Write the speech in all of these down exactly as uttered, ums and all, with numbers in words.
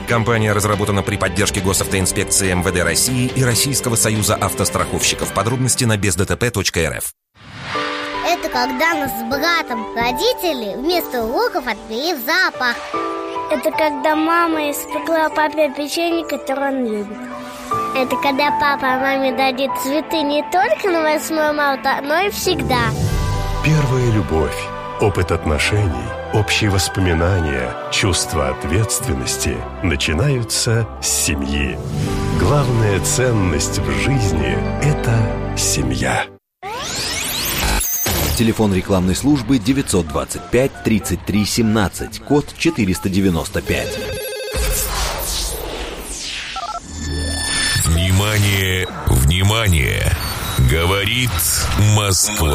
Компания разработана при поддержке госавтоинспекции эм вэ дэ России и Российского союза автостраховщиков. Подробности на без дэ тэ пэ точка эр эф. Это когда нас с братом родители вместо уроков отвели в зоопарк. Это когда мама испекла папе печенье, которое он любит. Это когда папа маме дадит цветы не только на восьмое марта, но и всегда. Первая любовь, опыт отношений, общие воспоминания, чувство ответственности начинаются с семьи. Главная ценность в жизни – это семья. Телефон рекламной службы девятьсот двадцать пять тридцать три семнадцать, код четыреста девяносто пять. Внимание, внимание! Говорит Москва.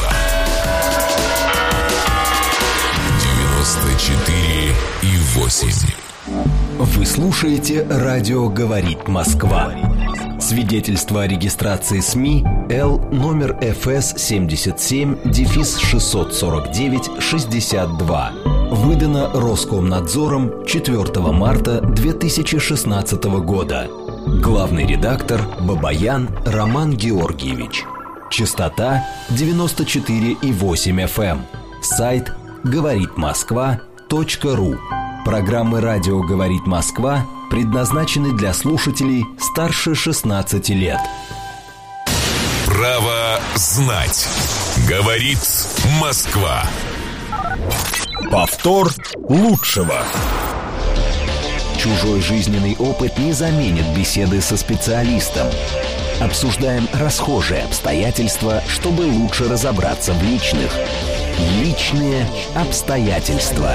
девяносто четыре и восемь. Вы слушаете «Радио говорит Москва». Свидетельство о регистрации СМИ Л номер эф эс семьдесят семь шестьсот сорок девять шестьдесят два. Выдано Роскомнадзором четвёртого марта две тысячи шестнадцатого года. Главный редактор Бабаян Роман Георгиевич. Частота девяносто четыре и восемь эф эм. Сайт говорит москва точка ру. Программы «Радио говорит Москва» предназначены для слушателей старше шестнадцати лет. Право знать. Говорит Москва. Повтор лучшего. Чужой жизненный опыт не заменит беседы со специалистом. Обсуждаем расхожие обстоятельства, чтобы лучше разобраться в личных. Личные обстоятельства.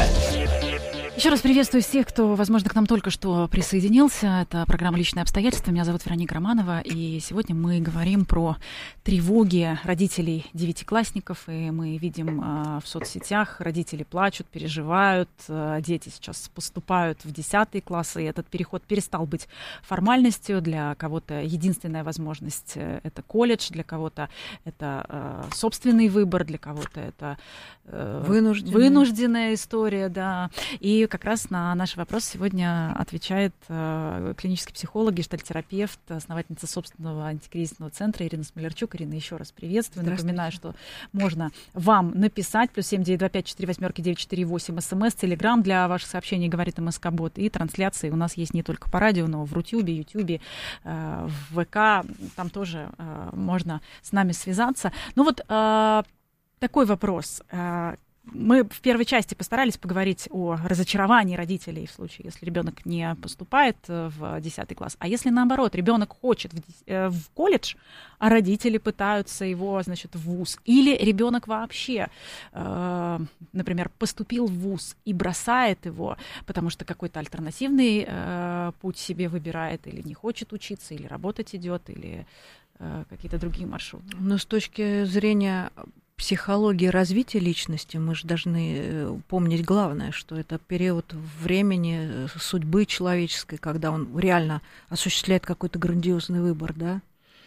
Еще раз приветствую всех, кто, возможно, к нам только что присоединился. Это программа «Личные обстоятельства». Меня зовут Вероника Романова. И сегодня мы говорим про тревоги родителей девятиклассников. И мы видим э, в соцсетях, родители плачут, переживают. Э, дети сейчас поступают в десятые классы. И этот переход перестал быть формальностью. Для кого-то единственная возможность э, – это колледж. Для кого-то это э, собственный выбор. Для кого-то это э, вынужденная. вынужденная история. Да. И как раз на наш вопрос сегодня отвечает э, клинический психолог, гештальтерапевт, основательница собственного антикризисного центра Ирина Смолярчук. Ирина, еще раз приветствую. Напоминаю, что можно вам написать плюс семь девять два пять четыре восемь девять четыре восемь смс, телеграм для ваших сообщений говорит МСК-бот. И трансляции у нас есть не только по радио, но в Рутюбе, Ютюбе, э, в ВК. Там тоже э, можно с нами связаться. Ну вот э, такой вопрос. Э, Мы в первой части постарались поговорить о разочаровании родителей в случае, если ребенок не поступает в десятый класс. А если наоборот, ребенок хочет в, в колледж, а родители пытаются его, значит, в вуз. Или ребенок вообще, э, например, поступил в вуз и бросает его, потому что какой-то альтернативный э, путь себе выбирает, или не хочет учиться, или работать идет, или э, какие-то другие маршруты. Но с точки зрения психологии развития личности мы же должны помнить главное, что это период времени судьбы человеческой, когда он реально осуществляет какой-то грандиозный выбор, да.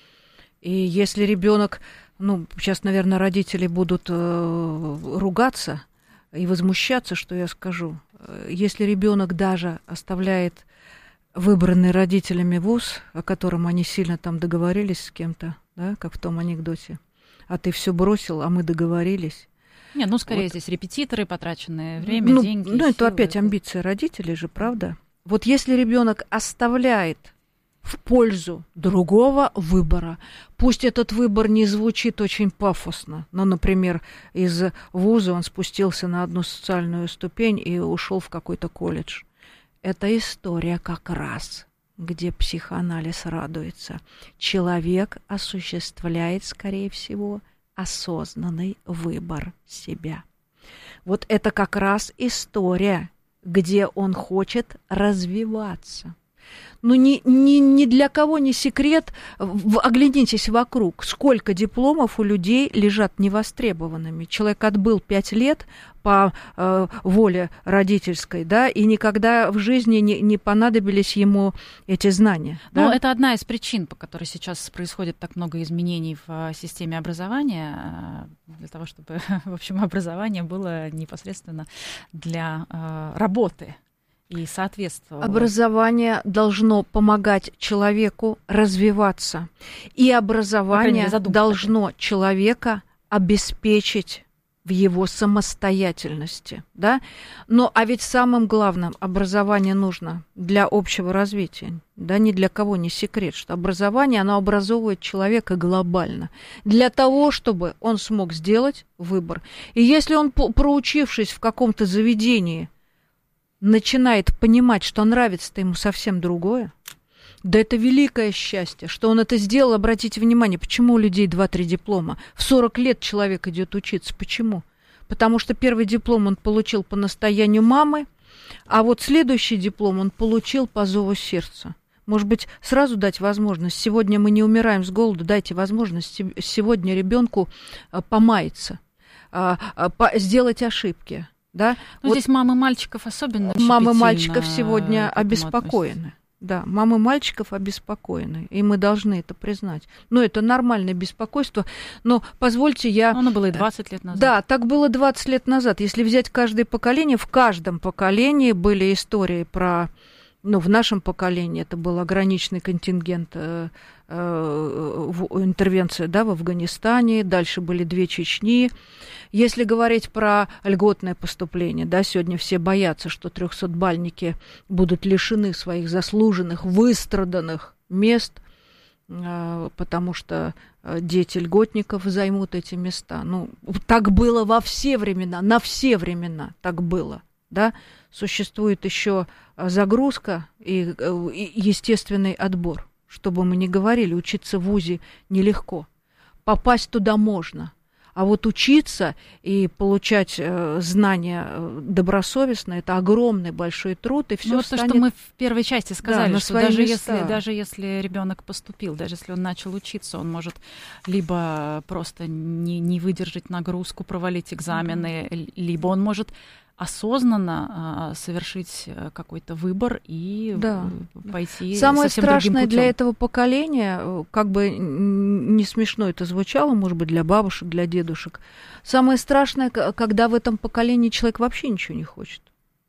И если ребенок, ну, сейчас, наверное, родители будут э, ругаться и возмущаться, что я скажу, если ребенок даже оставляет выбранный родителями вуз, о котором они сильно там договорились с кем-то, да, как в том анекдоте, а ты все бросил, а мы договорились. Нет, ну, скорее вот. Здесь репетиторы, потраченное время, ну, деньги. Ну, это силы. опять амбиции родителей же, правда? Вот если ребенок оставляет в пользу другого выбора, пусть этот выбор не звучит очень пафосно, но, например, из вуза он спустился на одну социальную ступень и ушел в какой-то колледж. Это история как раз, где психоанализ радуется. Человек осуществляет, скорее всего, осознанный выбор себя. Вот это как раз история, где он хочет развиваться. Ну, ни, ни, ни для кого не секрет, оглянитесь вокруг, сколько дипломов у людей лежат невостребованными. Человек отбыл пять лет по э, воле родительской, да, и никогда в жизни не, не понадобились ему эти знания. Ну, да? это одна из причин, по которой сейчас происходит так много изменений в системе образования, для того, чтобы, в общем, образование было непосредственно для э, работы. и соответствовало. Образование должно помогать человеку развиваться. И образование мере, должно такая. человека обеспечить в его самостоятельности. Да? Но а ведь самым главным образование нужно для общего развития. Да, ни для кого не секрет, что образование, оно образовывает человека глобально. Для того, чтобы он смог сделать выбор. И если он, проучившись в каком-то заведении, начинает понимать, что нравится-то ему совсем другое, да это великое счастье, что он это сделал. Обратите внимание, почему у людей два-три диплома? В сорок лет человек идет учиться. Почему? Потому что первый диплом он получил по настоянию мамы, а вот следующий диплом он получил по зову сердца. Может быть, сразу дать возможность. Сегодня мы не умираем с голоду, дайте возможность сегодня ребенку помаяться, сделать ошибки. Да? Ну, вот здесь мамы мальчиков особенно мамы мальчиков сегодня обеспокоены. Да, мамы мальчиков обеспокоены, и мы должны это признать. Ну, это нормальное беспокойство, но позвольте я... Но оно было и двадцать лет назад. Да, так было двадцать лет назад. Если взять каждое поколение, в каждом поколении были истории про... Ну, в нашем поколении это был ограниченный контингент э, э, в, интервенции, да, в Афганистане, дальше были две Чечни. Если говорить про льготное поступление, да, сегодня все боятся, что трехсотбальники будут лишены своих заслуженных, выстраданных мест, э, потому что дети льготников займут эти места. Ну, так было во все времена, на все времена так было. Да, существует еще загрузка и, и естественный отбор. Чтобы мы не говорили, учиться в вузе нелегко. Попасть туда можно. А вот учиться и получать э, знания добросовестно, это огромный большой труд, и все ну, станет... то, что мы в первой части сказали, да, что даже места. если, даже если ребенок поступил, даже если он начал учиться, он может либо просто не, не выдержать нагрузку, провалить экзамены, mm-hmm. либо он может осознанно а, совершить какой-то выбор и да. пойти Самое совсем страшное другим путем. Для этого поколения, как бы не смешно это звучало, может быть, для бабушек, для дедушек, самое страшное, когда в этом поколении человек вообще ничего не хочет.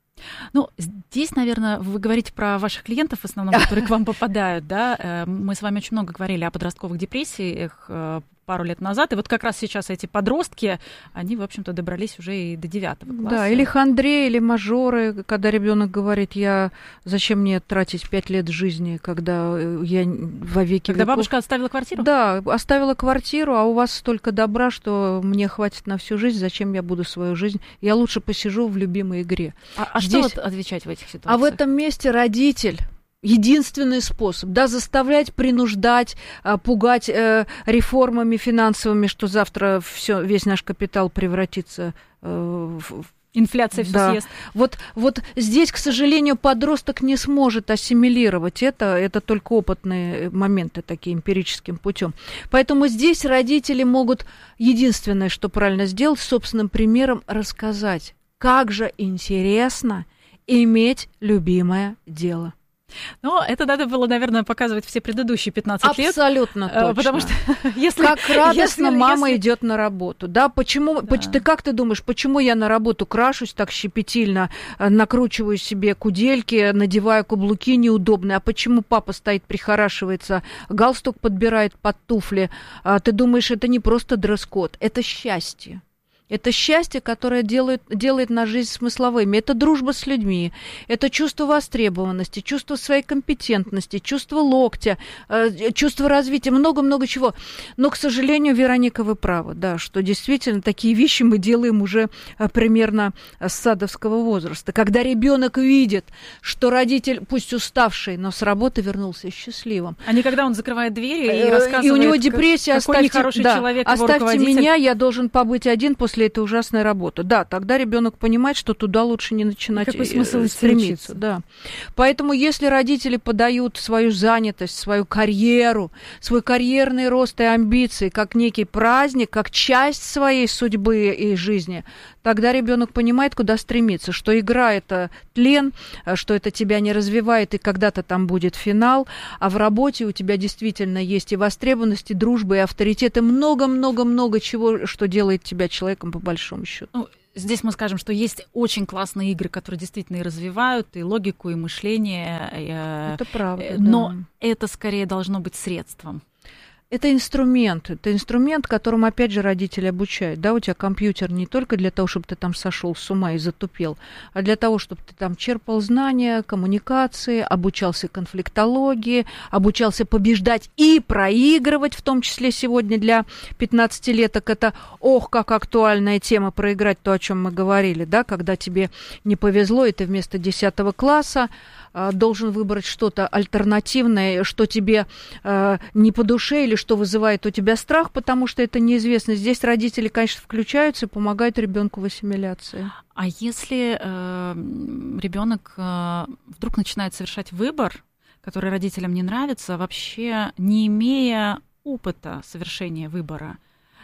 Ну, здесь, наверное, вы говорите про ваших клиентов, в основном, которые к вам попадают, да? Мы с вами очень много говорили о подростковых депрессиях пару лет назад, и вот как раз сейчас эти подростки, они, в общем-то, добрались уже и до девятого класса. Да, или хандры, или мажоры, когда ребенок говорит, я зачем мне тратить пять лет жизни, когда я во веки Когда веков... бабушка оставила квартиру? Да, оставила квартиру, а у вас столько добра, что мне хватит на всю жизнь, зачем я буду свою жизнь, я лучше посижу в любимой игре. А, а Здесь... что вот отвечать в этих ситуациях? А в этом месте родитель... Единственный способ, да, заставлять, принуждать, пугать э, реформами финансовыми, что завтра всё, весь наш капитал превратится э, в... Инфляция все да. съест. Вот, вот здесь, к сожалению, подросток не сможет ассимилировать это. Это только опытные моменты такие, эмпирическим путем. Поэтому здесь родители могут единственное, что правильно сделать, собственным примером рассказать, как же интересно иметь любимое дело. Но это надо было, наверное, показывать все предыдущие пятнадцать лет. Абсолютно точно. Потому что если... Как радостно если, мама если... идет на работу. Да, почему... Да. Ты как ты думаешь, почему я на работу крашусь так щепетильно, накручиваю себе кудельки, надеваю каблуки неудобные, а почему папа стоит, прихорашивается, галстук подбирает под туфли? Ты думаешь, это не просто дресс-код, это счастье. Это счастье, которое делает, делает нашу жизнь смысловыми. Это дружба с людьми, это чувство востребованности, чувство своей компетентности, чувство локтя, э, чувство развития, много-много чего. Но, к сожалению, Вероника, вы правы, да, что действительно такие вещи мы делаем уже э, примерно с садовского возраста. Когда ребенок видит, что родитель, пусть уставший, но с работы вернулся счастливым. А не когда он закрывает двери и рассказывает, и у него депрессия, какой оставьте, нехороший да, человек, оставьте меня, я должен побыть один после это ужасная работа. Да, тогда ребенок понимает, что туда лучше не начинать какой смысл стремиться. Да. Поэтому если родители подают свою занятость, свою карьеру, свой карьерный рост и амбиции как некий праздник, как часть своей судьбы и жизни, тогда ребенок понимает, куда стремиться, что игра — это тлен, что это тебя не развивает, и когда-то там будет финал, а в работе у тебя действительно есть и востребованность, и дружба, и авторитет, и много-много-много чего, что делает тебя человеком по большому счету. Ну, здесь мы скажем, что есть очень классные игры, которые действительно и развивают и логику, и мышление. Это правда, но да. это скорее должно быть средством. Это инструмент, это инструмент, которым, опять же, родители обучают. Да, у тебя компьютер не только для того, чтобы ты там сошел с ума и затупел, а для того, чтобы ты там черпал знания, коммуникации, обучался конфликтологии, обучался побеждать и проигрывать, в том числе сегодня для пятнадцатилеток. Это, ох, как актуальная тема проиграть то, о чем мы говорили, да, когда тебе не повезло, и ты вместо десятого класса должен выбрать что-то альтернативное, что тебе э, не по душе или что вызывает у тебя страх, потому что это неизвестно. Здесь родители, конечно, включаются и помогают ребенку в ассимиляции. А если э, ребенок э, вдруг начинает совершать выбор, который родителям не нравится, вообще не имея опыта совершения выбора,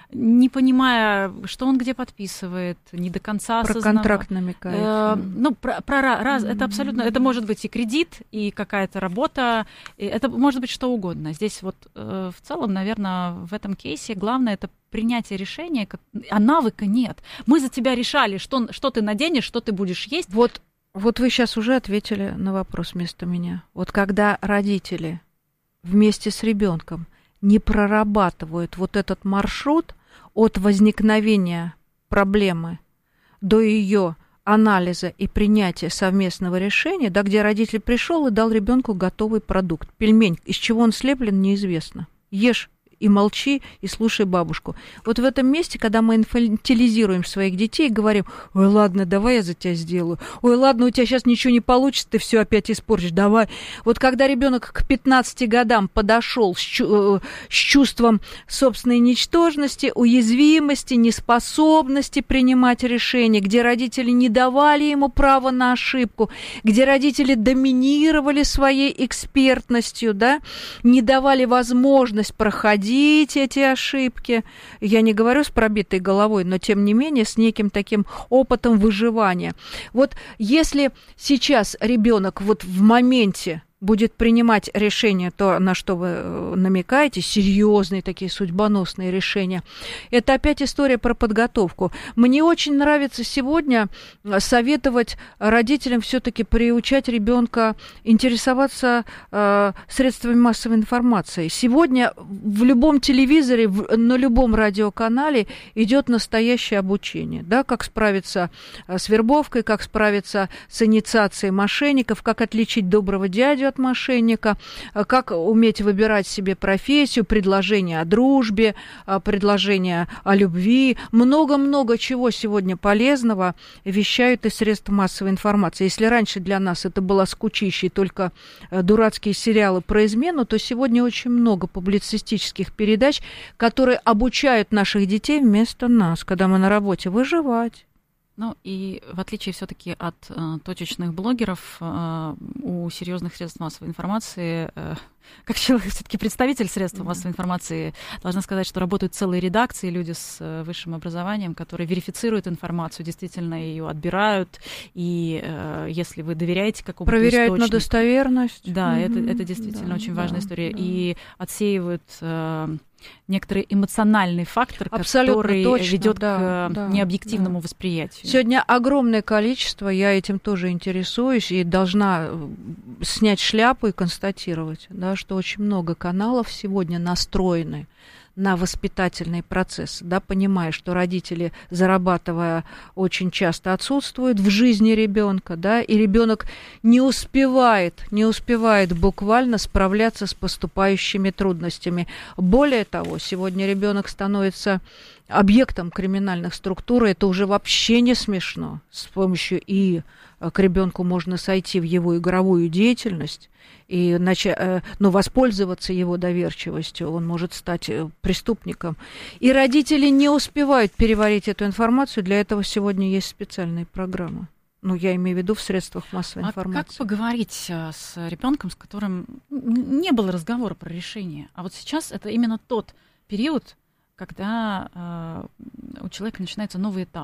не понимая, что он где подписывает, не до конца про осознавая. Контракт намекает. Э, ну, про, про раз, это абсолютно, это может быть и кредит, и какая-то работа, и это может быть что угодно. Здесь вот э, в целом, наверное, в этом кейсе главное это принятие решения, как, а навыка нет. Мы за тебя решали, что, что ты наденешь, что ты будешь есть. Вот, вот вы сейчас уже ответили на вопрос вместо меня. Вот когда родители вместе с ребенком не прорабатывают вот этот маршрут от возникновения проблемы до ее анализа и принятия совместного решения, да, где родитель пришел и дал ребенку готовый продукт. Пельмень, из чего он слеплен, неизвестно. Ешь и молчи, и слушай бабушку. Вот в этом месте, когда мы инфантилизируем своих детей и говорим: ой, ладно, давай я за тебя сделаю, ой, ладно, у тебя сейчас ничего не получится, ты все опять испортишь, давай. Вот когда ребенок к пятнадцати годам подошел с, чу- с чувством собственной ничтожности, уязвимости, неспособности принимать решения, где родители не давали ему права на ошибку, где родители доминировали своей экспертностью, да, не давали возможность проходить эти ошибки. Я не говорю с пробитой головой, но тем не менее с неким таким опытом выживания. Вот если сейчас ребенок вот в моменте будет принимать решения, то, на что вы намекаете, серьезные такие судьбоносные решения, это опять история про подготовку. Мне очень нравится сегодня советовать родителям все-таки приучать ребенка интересоваться э, средствами массовой информации. Сегодня в любом телевизоре, в, на любом радиоканале идет настоящее обучение, да, как справиться с вербовкой, как справиться с инициацией мошенников, как отличить доброго дядю от мошенника, как уметь выбирать себе профессию, предложения о дружбе, предложения о любви. Много-много чего сегодня полезного вещают из средств массовой информации. Если раньше для нас это было скучище, только дурацкие сериалы про измену, то сегодня очень много публицистических передач, которые обучают наших детей вместо нас, когда мы на работе, выживать. Ну и в отличие все-таки от э, точечных блогеров, э, у серьезных средств массовой информации, э, как человек, все-таки представитель средств массовой информации, должна сказать, что работают целые редакции, люди с э, высшим образованием, которые верифицируют информацию, действительно ее отбирают, и э, если вы доверяете какому-то проверяют источнику, на достоверность. Да, mm-hmm. это, это действительно да, очень да, важная история, да. и отсеивают э, некоторый эмоциональный фактор, абсолютно который точно, ведет да, к да, необъективному да. восприятию. Сегодня огромное количество, я этим тоже интересуюсь и должна снять шляпу и констатировать, да, что очень много каналов сегодня настроены на воспитательный процесс, да, понимая, что родители, зарабатывая, очень часто отсутствуют в жизни ребенка, да, и ребенок не успевает, не успевает буквально справляться с поступающими трудностями. Более того, сегодня ребенок становится объектом криминальных структур, и это уже вообще не смешно. С помощью и к ребенку можно сойти в его игровую деятельность и начать, ну, воспользоваться его доверчивостью, он может стать преступником. И родители не успевают переварить эту информацию, для этого сегодня есть специальные программы. Ну, я имею в виду в средствах массовой а информации. Как поговорить с ребенком, с которым не было разговора про решение? А вот сейчас это именно тот период, когда э, у человека начинается новый этап.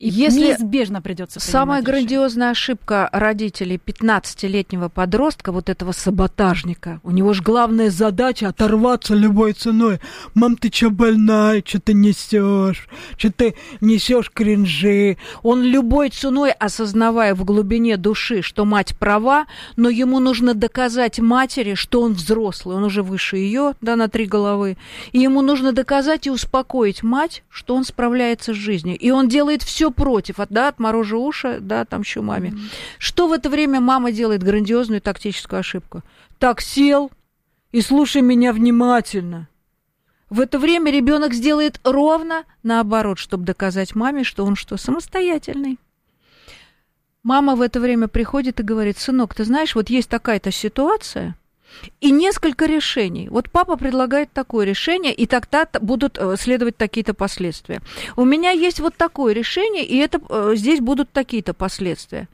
И Если неизбежно придется принимать самая решение. грандиозная ошибка родителей пятнадцатилетнего подростка, вот этого саботажника, у него же главная задача оторваться любой ценой. Мам, ты чё больная, что ты несешь, что ты несешь кринжи. Он любой ценой, осознавая в глубине души, что мать права, но ему нужно доказать матери, что он взрослый, он уже выше ее, да, на три головы, и ему нужно доказать и успокоить мать, что он справляется с жизнью, и он делает все против, да, отморожи уши, да, там еще маме. Mm-hmm. Что в это время мама делает? Грандиозную тактическую ошибку. Так, сел и слушай меня внимательно. В это время ребенок сделает ровно наоборот, чтобы доказать маме, что он что, самостоятельный. Мама в это время приходит и говорит: сынок, ты знаешь, вот есть такая-то ситуация, и несколько решений. Вот папа предлагает такое решение, и тогда будут следовать такие-то последствия. У меня есть вот такое решение, и это, здесь будут такие-то последствия.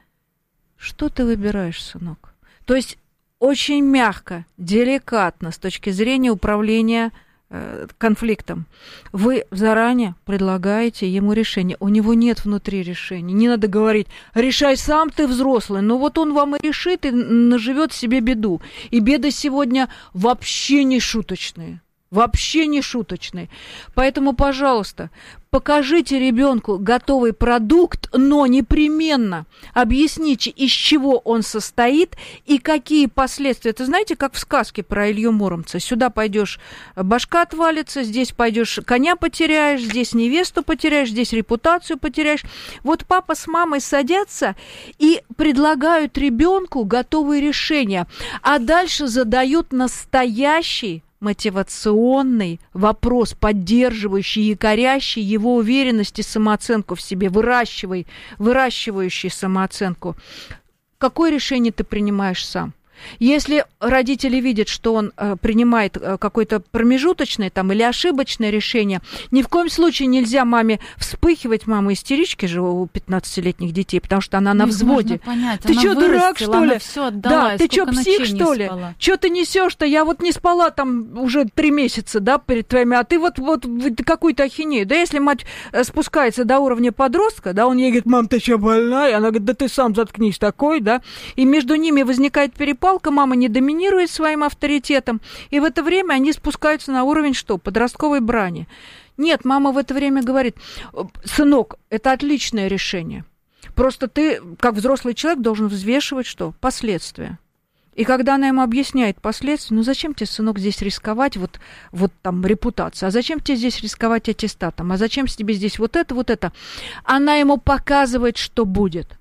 Что ты выбираешь, сынок? То есть очень мягко, деликатно с точки зрения управления конфликтом. Вы заранее предлагаете ему решение. У него нет внутри решения. Не надо говорить: решай сам, ты взрослый. Но вот он вам и решит, и наживет себе беду. И беды сегодня вообще не шуточные. Вообще не шуточные. Поэтому, пожалуйста, покажите ребенку готовый продукт, но непременно объясните, из чего он состоит и какие последствия. Это знаете, как в сказке про Илью Муромца. Сюда пойдешь, башка отвалится, здесь пойдешь, коня потеряешь, здесь невесту потеряешь, здесь репутацию потеряешь. Вот папа с мамой садятся и предлагают ребенку готовые решения, а дальше задают настоящий мотивационный вопрос, поддерживающий, якорящий его уверенность и самооценку в себе, выращивай, выращивающий самооценку. Какое решение ты принимаешь сам? Если родители видят, что он э, принимает э, какое-то промежуточное там, или ошибочное решение, ни в коем случае нельзя маме вспыхивать. Мама истерички же у пятнадцатилетних детей, потому что она на взводе. Понять. Ты что, дурак, что ли? Да, ты что, псих, что ли? Что ты несешь-то? Я вот не спала там уже три месяца, да, перед твоими, а ты вот, вот какую-то ахинею. Да если мать спускается до уровня подростка, да, он ей говорит: мам, ты что, больная? Она говорит: да ты сам заткнись такой, да. И между ними возникает перепалка, мама не доминирует своим авторитетом, и в это время они спускаются на уровень что? Подростковой брани. Нет, мама в это время говорит: сынок, это отличное решение. Просто ты, как взрослый человек, должен взвешивать что? Последствия. И когда она ему объясняет последствия: ну зачем тебе, сынок, здесь рисковать, вот, вот там репутация, а зачем тебе здесь рисковать аттестатом, а зачем тебе здесь вот это, вот это, она ему показывает, что будет.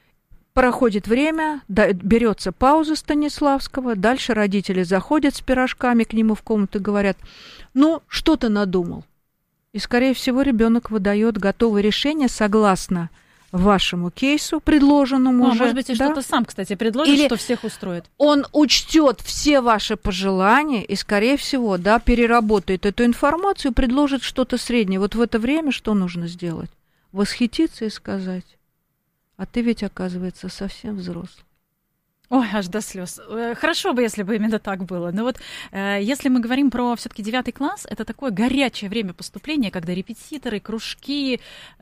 Проходит время, да, берется пауза Станиславского, дальше родители заходят с пирожками к нему в комнату и говорят: ну, что ты надумал? И, скорее всего, ребенок выдает готовое решение согласно вашему кейсу, предложенному ну, уже. Может быть, и да? что-то сам, кстати, предложит, Или что всех устроит. Он учтет все ваши пожелания и, скорее всего, да, переработает эту информацию, предложит что-то среднее. Вот в это время что нужно сделать? Восхититься и сказать: а ты ведь, оказывается, совсем взрослый. Ой, аж до слез. Хорошо бы, если бы именно так было. Но вот э, если мы говорим про все-таки девятый класс, это такое горячее время поступления, когда репетиторы, кружки,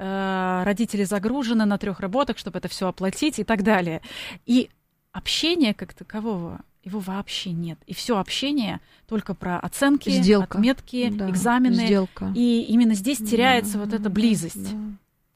э, родители загружены на трех работах, чтобы это все оплатить и так далее. И общения как такового его вообще нет. И все общение только про оценки, сделка. Отметки, да, экзамены. Сделка. И именно здесь теряется да, вот эта близость. Да.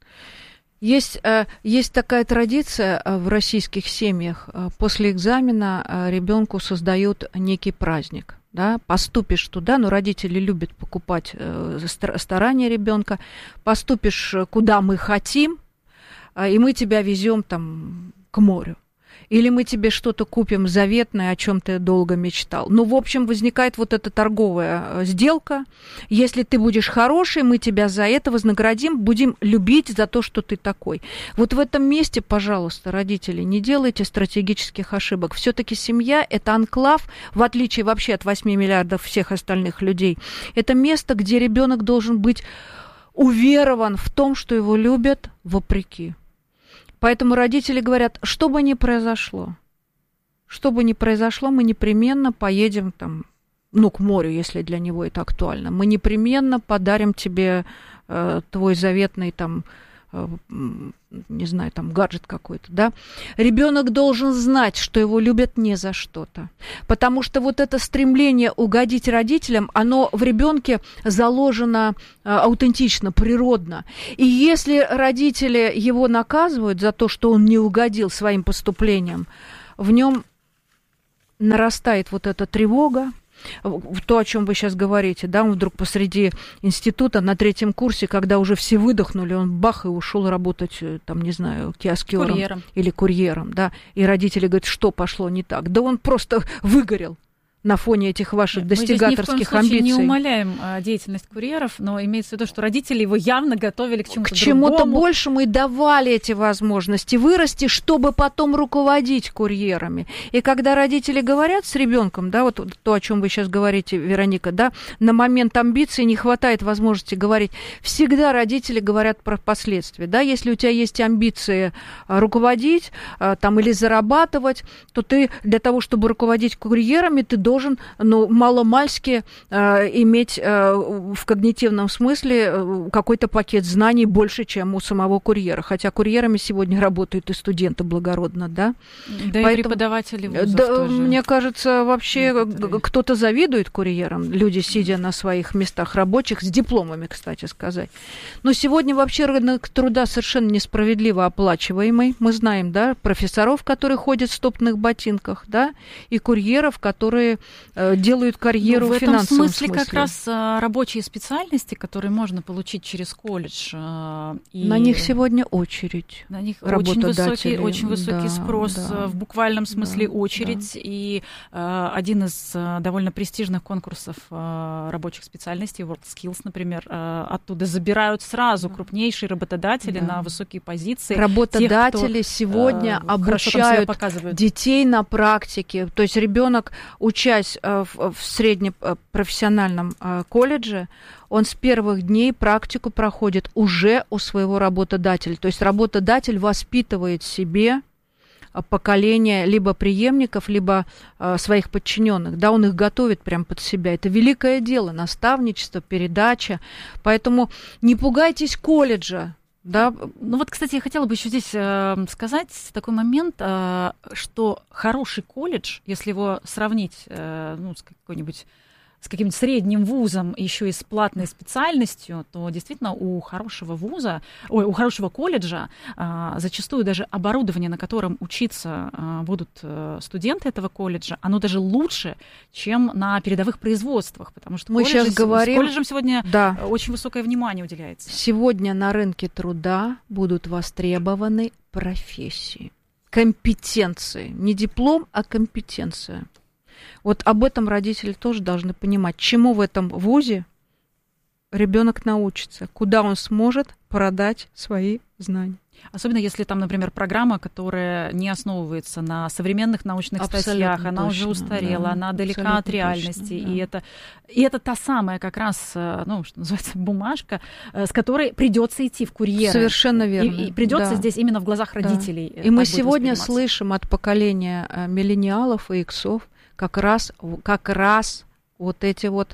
Есть, есть такая традиция в российских семьях. После экзамена ребенку создают некий праздник. Да? Поступишь туда, но родители любят покупать старания ребенка. Поступишь куда мы хотим, и мы тебя везем там к морю. Или мы тебе что-то купим заветное, о чем ты долго мечтал. Ну, в общем, возникает вот эта торговая сделка. Если ты будешь хороший, мы тебя за это вознаградим, будем любить за то, что ты такой. Вот в этом месте, пожалуйста, родители, не делайте стратегических ошибок. Все-таки семья – это анклав, в отличие вообще от восьми миллиардов всех остальных людей. Это место, где ребенок должен быть уверован в том, что его любят вопреки. Поэтому родители говорят: что бы ни произошло, что бы ни произошло, мы непременно поедем там, ну, к морю, если для него это актуально. Мы непременно подарим тебе э, твой заветный там не знаю, там, гаджет какой-то, да, ребенок должен знать, что его любят не за что-то. Потому что вот это стремление угодить родителям, оно в ребенке заложено а, аутентично, природно. И если родители его наказывают за то, что он не угодил своим поступлением, в нем нарастает вот эта тревога, то, о чем вы сейчас говорите, да, он вдруг посреди института на третьем курсе, когда уже все выдохнули, он бах и ушел работать, там, не знаю, киоскером курьером. Или курьером, да, и родители говорят, что пошло не так, да он просто выгорел на фоне этих ваших Мы достигаторских здесь ни в коем случае амбиций. не умаляем а, деятельность курьеров, но имеется в виду, что родители его явно готовили к чему-то К чему-то другому. большему и давали эти возможности вырасти, чтобы потом руководить курьерами. И когда родители говорят с ребенком, да, вот то, о чем вы сейчас говорите, Вероника, да, на момент амбиций не хватает возможности говорить. Всегда родители говорят про последствия, да, если у тебя есть амбиции руководить там, или зарабатывать, то ты для того, чтобы руководить курьерами, ты должен, ну, маломальски э, иметь э, в когнитивном смысле э, какой-то пакет знаний больше, чем у самого курьера. Хотя курьерами сегодня работают и студенты благородно, да? Да. Поэтому, и преподаватели вузов да, тоже. Мне кажется, вообще некоторые. Кто-то завидует курьерам, люди, сидя на своих местах рабочих, с дипломами, кстати сказать. Но сегодня вообще рынок труда совершенно несправедливо оплачиваемый. Мы знаем, да, профессоров, которые ходят в стопных ботинках, да, и курьеров, которые делают карьеру ну, в в финансовом смысле. В этом смысле как раз а, рабочие специальности, которые можно получить через колледж. А, и на них сегодня очередь. На них очень высокий, очень высокий да, спрос, да, в буквальном смысле да, очередь. Да. И а, один из а, довольно престижных конкурсов а, рабочих специальностей, WorldSkills, например, а, оттуда забирают сразу крупнейшие работодатели да. на высокие позиции. Работодатели тех, кто, сегодня а, обучают детей на практике. То есть ребенок, учась в среднем профессиональном колледже, он с первых дней практику проходит уже у своего работодателя. То есть работодатель воспитывает себе поколение либо преемников, либо своих подчиненных. Да, он их готовит прямо под себя. Это великое дело, наставничество, передача. Поэтому не пугайтесь колледжа. Да. Ну вот, кстати, я хотела бы еще здесь э, сказать такой момент, э, что хороший колледж, если его сравнить э, ну, с какой-нибудь с каким-нибудь средним вузом, еще и с платной специальностью, то действительно у хорошего вуза, ой, у хорошего колледжа а, зачастую даже оборудование, на котором учиться а, будут а, студенты этого колледжа, оно даже лучше, чем на передовых производствах, потому что мы колледжи, сейчас говорим, с колледжем сегодня да. очень высокое внимание уделяется. Сегодня на рынке труда будут востребованы профессии, компетенции, не диплом, а компетенция. Вот об этом родители тоже должны понимать, чему в этом вузе ребенок научится, куда он сможет продать свои знания. Особенно если там, например, программа, которая не основывается на современных научных абсолютно статьях, она точно, уже устарела, да, она далека от реальности. Точно, да. и, это, и это та самая как раз, ну, что называется, бумажка, с которой придется идти в курьеры. Совершенно верно. И, и придется да. здесь именно в глазах родителей. Да. И мы сегодня слышим от поколения миллениалов и иксов как раз, как раз вот эти вот...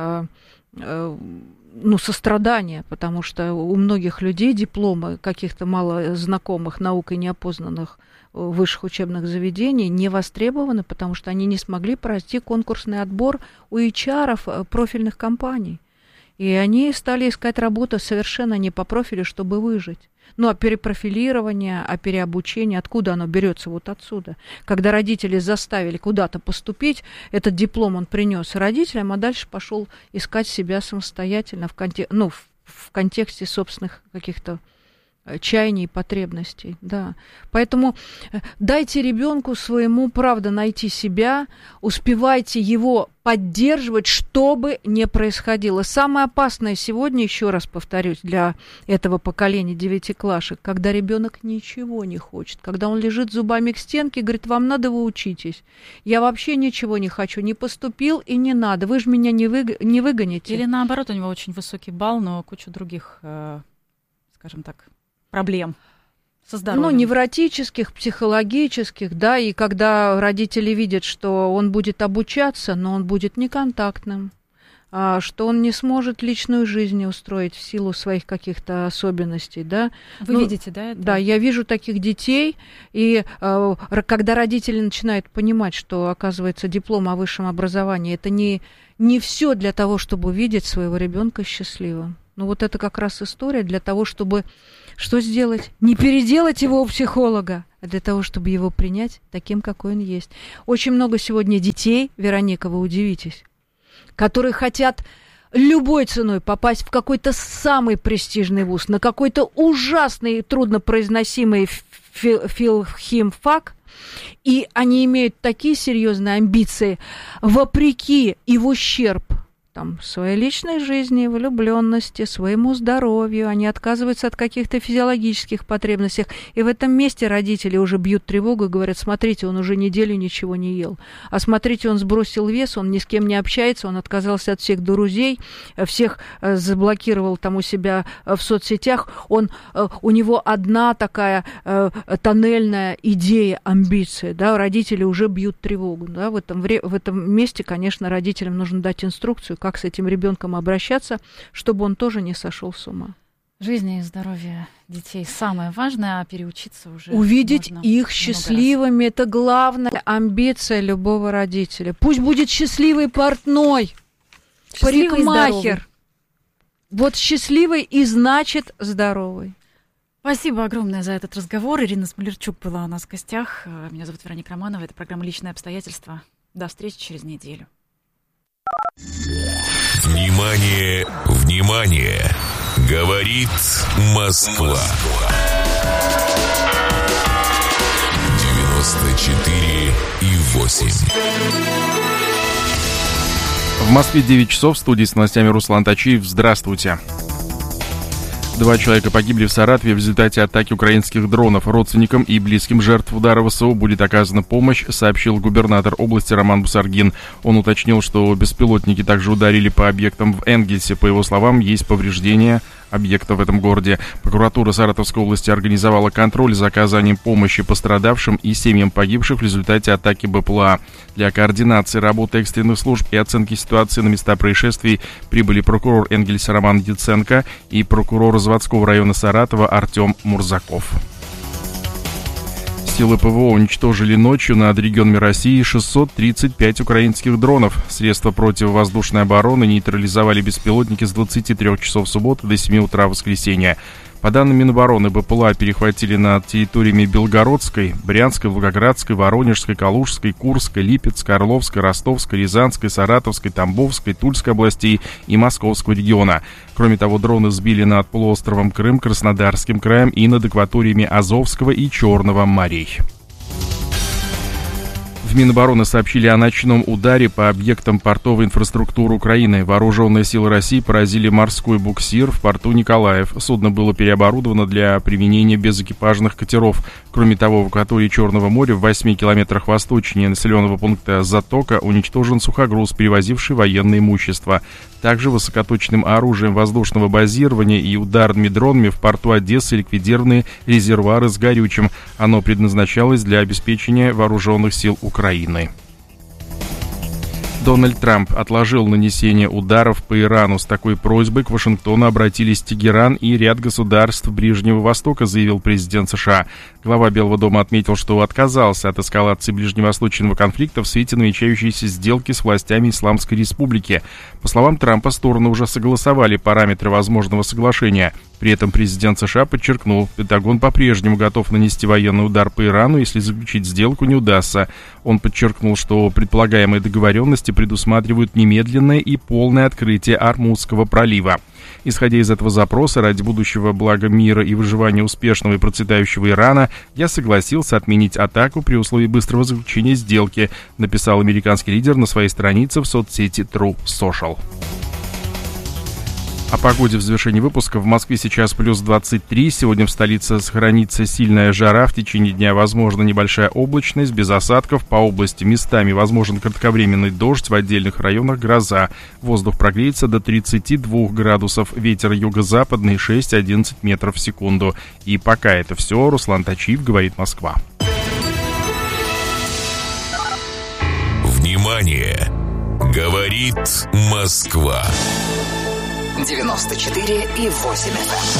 ну, сострадание, потому что у многих людей дипломы каких-то мало знакомых наукой неопознанных высших учебных заведений не востребованы, потому что они не смогли пройти конкурсный отбор у эйч ар-ов профильных компаний. И они стали искать работу совершенно не по профилю, чтобы выжить. Ну, а перепрофилирование, а переобучение, откуда оно берется? Вот отсюда. Когда родители заставили куда-то поступить, этот диплом он принес родителям, а дальше пошел искать себя самостоятельно в, конте- ну, в, в контексте собственных каких-то чаяний и потребностей, да. Поэтому дайте ребенку своему, правда, найти себя, успевайте его поддерживать, что бы ни происходило. Самое опасное сегодня, еще раз повторюсь, для этого поколения девятиклашек, когда ребенок ничего не хочет, когда он лежит зубами к стенке и говорит, вам надо, вы учитесь. Я вообще ничего не хочу, не поступил и не надо, вы же меня не, вы... не выгоните. Или наоборот, у него очень высокий балл, но куча других, э, скажем так, проблем со здоровьем. Ну, невротических, психологических, да, и когда родители видят, что он будет обучаться, но он будет неконтактным, что он не сможет личную жизнь устроить в силу своих каких-то особенностей, да. Вы ну, видите, да? Это? Да, я вижу таких детей, и э, когда родители начинают понимать, что, оказывается, диплом о высшем образовании это не, не все для того, чтобы увидеть своего ребенка счастливым. Ну вот это как раз история для того, чтобы что сделать? Не переделать его у психолога, а для того, чтобы его принять таким, какой он есть. Очень много сегодня детей, Вероника, вы удивитесь, которые хотят любой ценой попасть в какой-то самый престижный вуз, на какой-то ужасный, труднопроизносимый филхимфак, и они имеют такие серьезные амбиции, вопреки и в ущерб там, своей личной жизни, влюбленности, своему здоровью, они отказываются от каких-то физиологических потребностей. И в этом месте родители уже бьют тревогу и говорят: смотрите, он уже неделю ничего не ел. А смотрите, он сбросил вес, он ни с кем не общается, он отказался от всех друзей, всех заблокировал там у себя в соцсетях. Он, у него одна такая тоннельная идея, амбиция. Да? Родители уже бьют тревогу. Да? В этом, в этом месте, конечно, родителям нужно дать инструкцию, как с этим ребенком обращаться, чтобы он тоже не сошел с ума. Жизнь и здоровье детей самое важное, а переучиться уже увидеть их счастливыми — это главная амбиция любого родителя. Пусть будет счастливый портной, счастливый парикмахер. Вот счастливый и значит здоровый. Спасибо огромное за этот разговор. Ирина Смолерчук была у нас в гостях. Меня зовут Вероника Романова. Это программа «Личные обстоятельства». До встречи через неделю. Внимание, внимание! Говорит Москва. девяносто четыре и восемь. В Москве девять часов. В студии с новостями Руслан Тачиев. Здравствуйте. Два человека погибли в Саратове в результате атаки украинских дронов. Родственникам и близким жертв удара ВСУ будет оказана помощь, сообщил губернатор области Роман Бусаргин. Он уточнил, что беспилотники также ударили по объектам в Энгельсе. По его словам, есть повреждения объекта в этом городе. Прокуратура Саратовской области организовала контроль за оказанием помощи пострадавшим и семьям погибших в результате атаки БПЛА. Для координации работы экстренных служб и оценки ситуации на места происшествий прибыли прокурор Энгельса Роман Яценко и прокурор заводского района Саратова Артем Мурзаков. Силы ПВО уничтожили ночью над регионами России шестьсот тридцать пять украинских дронов. Средства противовоздушной обороны нейтрализовали беспилотники с двадцати трёх часов субботы до семи утра воскресенья. По данным Минобороны, БПЛА перехватили над территориями Белгородской, Брянской, Волгоградской, Воронежской, Калужской, Курской, Липецкой, Орловской, Ростовской, Рязанской, Саратовской, Тамбовской, Тульской областей и Московского региона. Кроме того, дроны сбили над полуостровом Крым, Краснодарским краем и над акваториями Азовского и Черного морей. В Минобороны сообщили о ночном ударе по объектам портовой инфраструктуры Украины. Вооруженные силы России поразили морской буксир в порту Николаев. Судно было переоборудовано для применения безэкипажных катеров. Кроме того, в акватории Черного моря в восьми километрах восточнее населенного пункта Затока уничтожен сухогруз, перевозивший военное имущество. Также высокоточным оружием воздушного базирования и ударными дронами в порту Одессы ликвидированы резервуары с горючим. Оно предназначалось для обеспечения вооруженных сил Украины. Дональд Трамп отложил нанесение ударов по Ирану. С такой просьбой к Вашингтону обратились Тегеран и ряд государств Ближнего Востока, заявил президент США. Глава Белого дома отметил, что отказался от эскалации ближневосточного конфликта в свете намечающейся сделки с властями Исламской Республики. По словам Трампа, стороны уже согласовали параметры возможного соглашения. При этом президент США подчеркнул, Пентагон по-прежнему готов нанести военный удар по Ирану, если заключить сделку не удастся. Он подчеркнул, что предполагаемые договоренности предусматривают немедленное и полное открытие Ормузского пролива. Исходя из этого запроса, ради будущего блага мира и выживания успешного и процветающего Ирана, я согласился отменить атаку при условии быстрого заключения сделки, написал американский лидер на своей странице в соцсети True Social. О погоде в завершении выпуска. В Москве сейчас плюс двадцать три. Сегодня в столице сохранится сильная жара. В течение дня возможна небольшая облачность, без осадков. По области местами возможен кратковременный дождь, в отдельных районах гроза. Воздух прогреется до тридцати двух градусов. Ветер юго-западный шесть-одиннадцать метров в секунду. И пока это все. Руслан Тачиев, говорит Москва. Внимание! Говорит Москва. девяносто четыре и восемь эф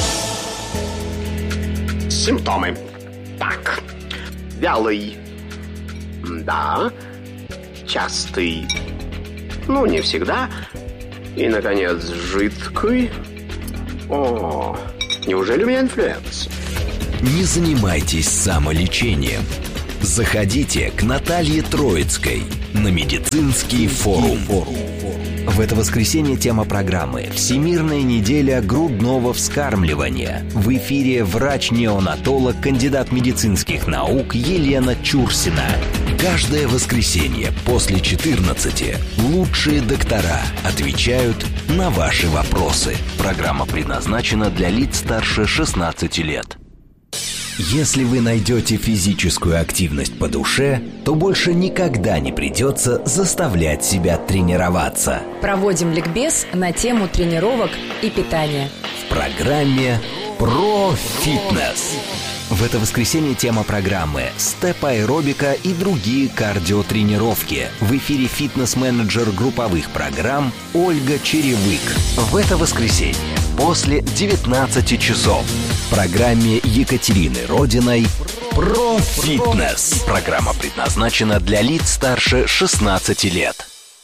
эм. Симптомы. Так. Вялый. Да. Частый. Ну, не всегда. И, наконец, жидкий. О, неужели у меня инфлюенс? Не занимайтесь самолечением. Заходите к Наталье Троицкой на медицинский форум. В это воскресенье тема программы «Всемирная неделя грудного вскармливания». В эфире врач-неонатолог, кандидат медицинских наук Елена Чурсина. Каждое воскресенье после четырнадцати лучшие доктора отвечают на ваши вопросы. Программа предназначена для лиц старше шестнадцати лет. Если вы найдете физическую активность по душе, то больше никогда не придется заставлять себя тренироваться. Проводим ликбез на тему тренировок и питания. В программе «Про фитнес». В это воскресенье тема программы «Степ-аэробика и другие кардиотренировки». В эфире фитнес-менеджер групповых программ Ольга Черевык. В это воскресенье после девятнадцати часов в программе Екатерины Родиной «Про фитнес». Программа предназначена для лиц старше шестнадцати лет.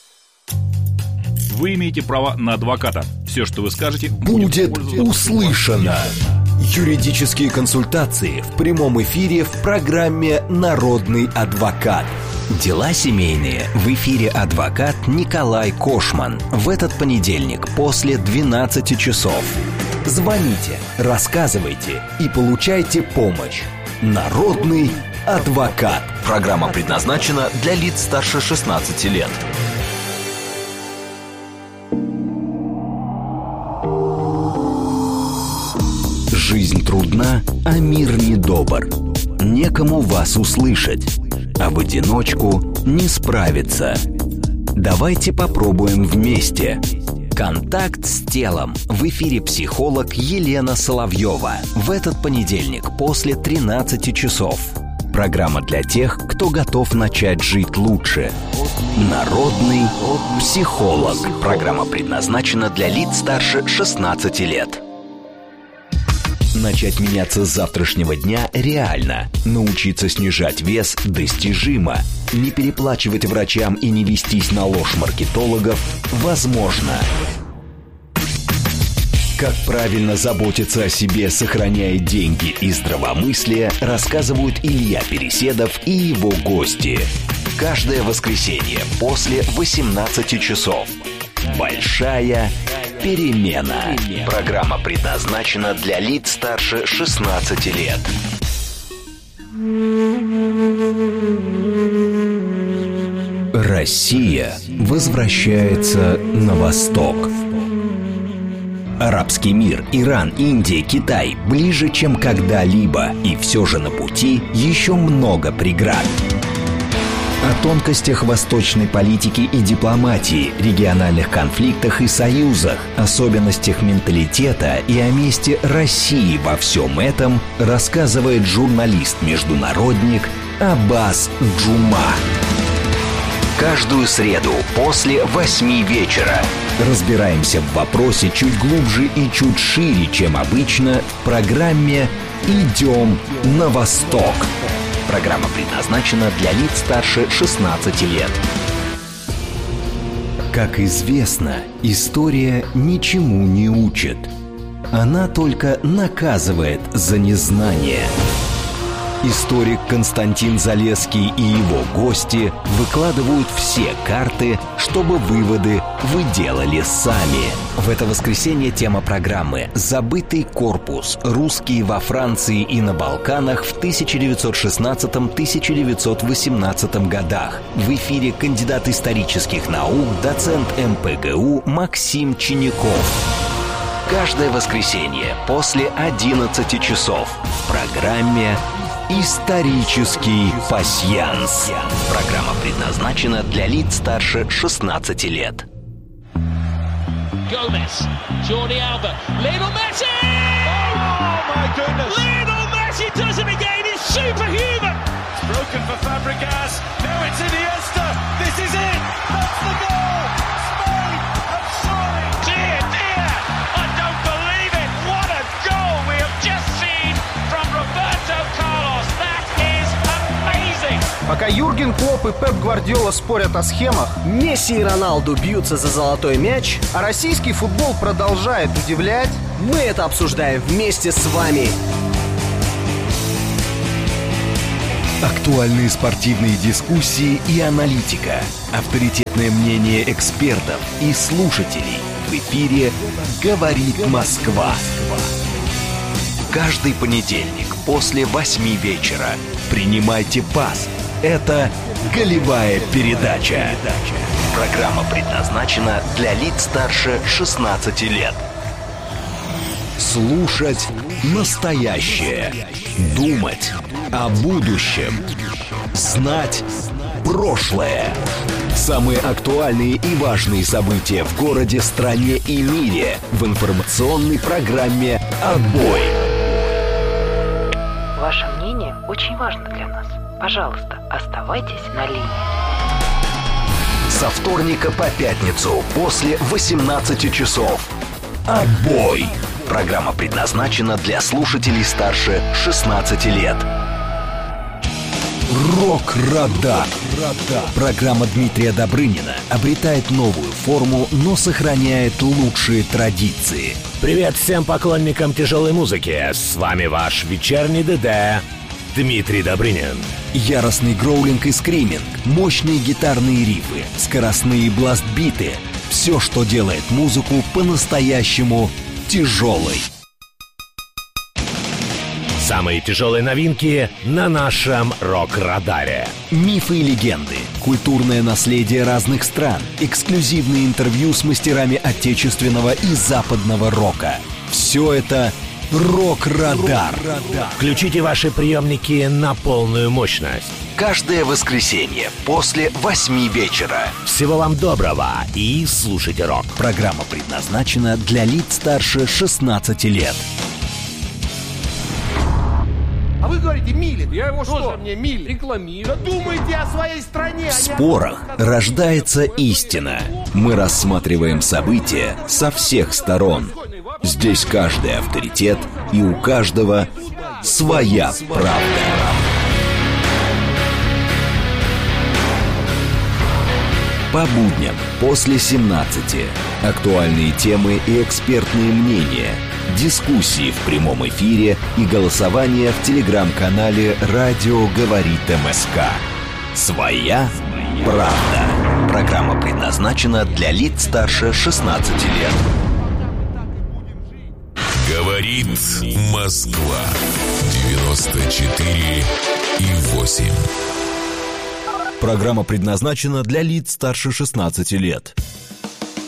Вы имеете право на адвоката. Все, что вы скажете, будет услышано. Юридические консультации в прямом эфире в программе «Народный адвокат». Дела семейные в эфире адвокат Николай Кошман. В этот понедельник после двенадцати часов. Звоните, рассказывайте и получайте помощь. Народный адвокат. Программа предназначена для лиц старше шестнадцати лет. Жизнь трудна, а мир недобр. Некому вас услышать, а в одиночку не справиться. Давайте попробуем вместе. Контакт с телом. В эфире психолог Елена Соловьева. В этот понедельник после тринадцати часов. Программа для тех, кто готов начать жить лучше. Народный психолог. Программа предназначена для лиц старше шестнадцати лет. Начать меняться с завтрашнего дня реально. Научиться снижать вес достижимо. Не переплачивать врачам и не вестись на ложь маркетологов возможно. Как правильно заботиться о себе, сохраняя деньги и здравомыслие, рассказывают Илья Переседов и его гости. Каждое воскресенье после восемнадцати часов. Большая перемена. Программа предназначена для лиц старше шестнадцати лет. Россия возвращается на восток. Арабский мир, Иран, Индия, Китай ближе, чем когда-либо, и все же на пути еще много преград. О тонкостях восточной политики и дипломатии, региональных конфликтах и союзах, особенностях менталитета и о месте России во всем этом рассказывает журналист-международник Аббас Джума. Каждую среду после восьми вечера разбираемся в вопросе чуть глубже и чуть шире, чем обычно, в программе «Идем на восток». Программа предназначена для лиц старше шестнадцати лет. Как известно, история ничему не учит. Она только наказывает за незнание. Историк Константин Залесский и его гости выкладывают все карты, чтобы выводы вы делали сами. В это воскресенье тема программы «Забытый корпус. Русские во Франции и на Балканах в тысяча девятьсот шестнадцатом — тысяча девятьсот восемнадцатом годах». В эфире кандидат исторических наук, доцент эм пэ гэ у Максим Чиняков. Каждое воскресенье после одиннадцати часов в программе «Исторический пасьянс». Программа предназначена для лиц старше шестнадцати лет. Gomez, Jordi Alba, Lionel Messi! Oh my goodness! Lionel Messi does it again. He's superhuman. It's broken for Fabregas. Now it's Iniesta. This is it. That's the goal. Пока Юрген Клопп и Пеп Гвардиола спорят о схемах, Месси и Роналду бьются за золотой мяч, а российский футбол продолжает удивлять, мы это обсуждаем вместе с вами. Актуальные спортивные дискуссии и аналитика. Авторитетное мнение экспертов и слушателей. В эфире «Говорит Москва». Каждый понедельник после восьми вечера принимайте пас. Это «Голевая передача». Программа предназначена для лиц старше шестнадцати лет. Слушать настоящее. Думать о будущем. Знать прошлое. Самые актуальные и важные события в городе, стране и мире в информационной программе «Отбой». Ваше мнение очень важно для нас. Пожалуйста, оставайтесь на линии. Со вторника по пятницу после восемнадцати часов. «Отбой». Программа предназначена для слушателей старше шестнадцати лет. Рок-Радар. Программа Дмитрия Добрынина обретает новую форму, но сохраняет лучшие традиции. Привет всем поклонникам тяжелой музыки. С вами ваш вечерний ДД Дмитрий Добрынин. Яростный гроулинг и скриминг, мощные гитарные рифы, скоростные бластбиты. Все, что делает музыку по-настоящему тяжелой. Самые тяжелые новинки на нашем Рок-Радаре. Мифы и легенды, культурное наследие разных стран, эксклюзивные интервью с мастерами отечественного и западного рока. Все это Рок-Радар. Включите ваши приемники на полную мощность. Каждое воскресенье после восьми вечера. Всего вам доброго и слушайте рок. Программа предназначена для лиц старше шестнадцати лет. А вы говорите, Милин. Я его что? Тоже мне Милин. Рекламирую. Да думайте о своей стране. В спорах рождается истина. Мы рассматриваем события со всех сторон. Здесь каждый авторитет, и у каждого своя правда. По будням после семнадцати. Актуальные темы и экспертные мнения. Дискуссии в прямом эфире и голосование в телеграм-канале «Радио говорит МСК». Своя правда. Программа предназначена для лиц старше шестнадцати лет. Говорит Москва. девяносто четыре и восемь. Программа предназначена для лиц старше шестнадцати лет.